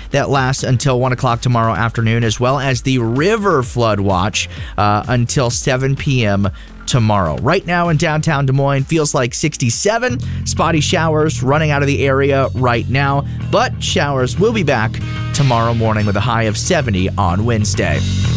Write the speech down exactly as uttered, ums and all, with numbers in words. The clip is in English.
that lasts until one o'clock tomorrow afternoon, as well as the river flood watch uh, until seven p.m. tomorrow. Right now in downtown Des Moines, feels like sixty-seven. Spotty showers running out of the area right now, but showers will be back tomorrow morning with a high of seventy on Wednesday.